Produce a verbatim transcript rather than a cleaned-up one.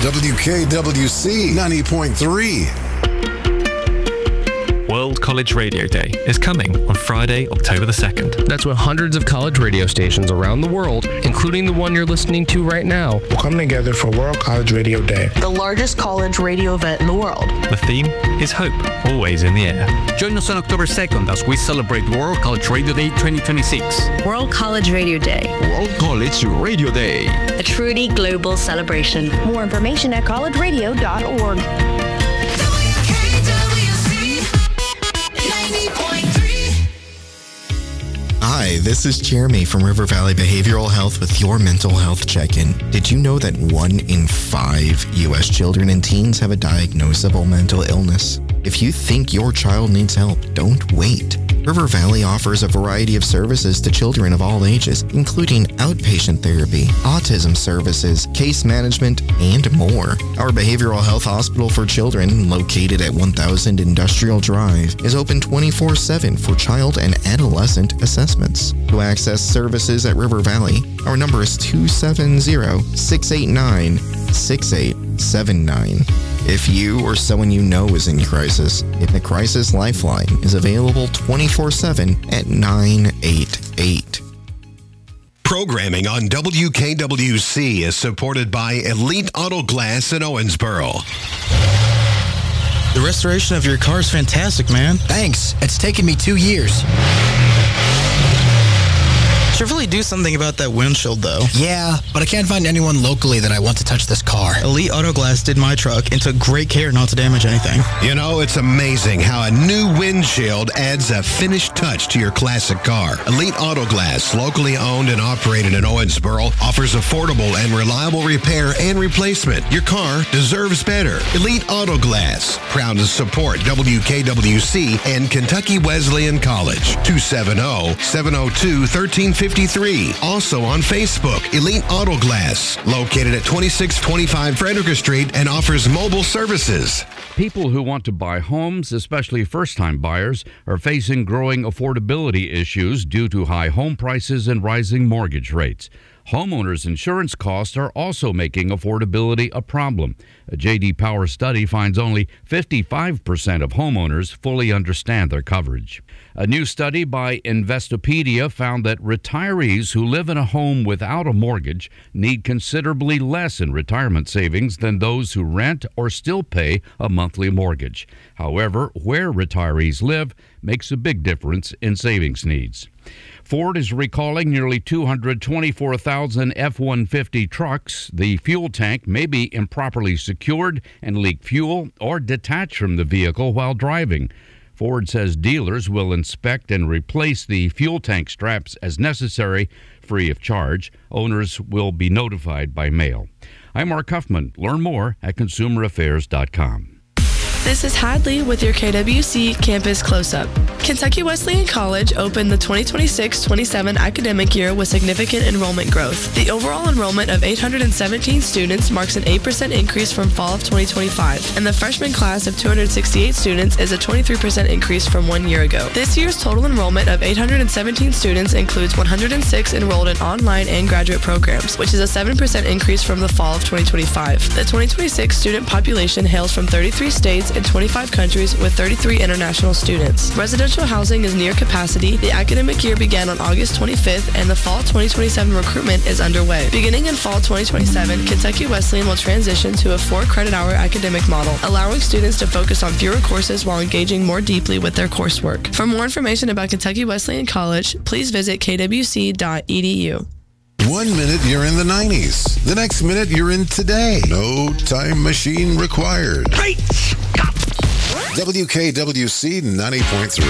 W K W C ninety point three. World College Radio Day is coming on Friday, October the second. That's when hundreds of college radio stations around the world, including the one you're listening to right now, will come together for World College Radio Day, the largest college radio event in the world. The theme is hope, always in the air. Join us on October second as we celebrate World College Radio Day twenty twenty-six. World College Radio Day. World College Radio Day. A truly global celebration. More information at college radio dot org. Hi, this is Jeremy from River Valley Behavioral Health with your mental health check-in. Did you know that one in five U S children and teens have a diagnosable mental illness? If you think your child needs help, don't wait. River Valley offers a variety of services to children of all ages, including outpatient therapy, autism services, case management, and more. Our behavioral health hospital for children, located at one thousand Industrial Drive, is open twenty-four seven for child and adolescent assessments. To access services at River Valley, our number is two seven zero, six eight nine, six eight seven nine. If you or someone you know is in crisis, the Crisis Lifeline is available twenty-four seven at nine eight eight. Programming on W K W C is supported by Elite Auto Glass in Owensboro. The restoration of your car is fantastic, man. Thanks. It's taken me two years. Should really do something about that windshield, though. Yeah, but I can't find anyone locally that I want to touch this car. Elite Auto Glass did my truck and took great care not to damage anything. You know, it's amazing how a new windshield adds a finished touch to your classic car. Elite Auto Glass, locally owned and operated in Owensboro, offers affordable and reliable repair and replacement. Your car deserves better. Elite Auto Glass, proud to support W K W C and Kentucky Wesleyan College. two seven zero, seven zero two, one three fifty-three. Also on Facebook, Elite Auto Glass, located at twenty-six twenty-five Frederica Street and offers mobile services. People who want to buy homes, especially first-time buyers, are facing growing affordability issues due to high home prices and rising mortgage rates. Homeowners' insurance costs are also making affordability a problem. A J D Power study finds only fifty-five percent of homeowners fully understand their coverage. A new study by Investopedia found that retirees who live in a home without a mortgage need considerably less in retirement savings than those who rent or still pay a monthly mortgage. However, where retirees live makes a big difference in savings needs. Ford is recalling nearly two hundred twenty-four thousand F one fifty trucks. The fuel tank may be improperly secured and leak fuel or detach from the vehicle while driving. Ford says dealers will inspect and replace the fuel tank straps as necessary, free of charge. Owners will be notified by mail. I'm Mark Huffman. Learn more at consumer affairs dot com. This is Hadley with your K W C Campus Close-Up. Kentucky Wesleyan College opened the twenty twenty-six twenty-seven academic year with significant enrollment growth. The overall enrollment of eight hundred seventeen students marks an eight percent increase from fall of twenty twenty-five, and the freshman class of two hundred sixty-eight students is a twenty-three percent increase from one year ago. This year's total enrollment of eight hundred seventeen students includes one hundred six enrolled in online and graduate programs, which is a seven percent increase from the fall of twenty twenty-five. The twenty twenty-six student population hails from thirty-three states in twenty-five countries with thirty-three international students. Residential housing is near capacity. The academic year began on August twenty-fifth, and the fall twenty twenty-seven recruitment is underway. Beginning in fall twenty twenty-seven, Kentucky Wesleyan will transition to a four credit hour academic model, allowing students to focus on fewer courses while engaging more deeply with their coursework. For more information about Kentucky Wesleyan College, please visit k w c dot e d u. One minute you're in the nineties. The next minute you're in today. No time machine required. Great Scott! W K W C ninety point three.